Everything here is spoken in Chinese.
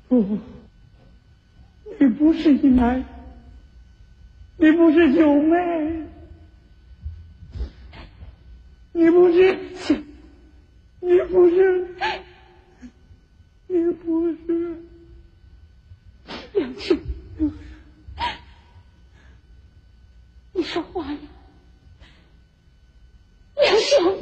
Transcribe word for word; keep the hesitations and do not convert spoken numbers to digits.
不，你不是一男，你不是九妹，你不是，你不是，你不是。 梁青，你说话呀，梁兄。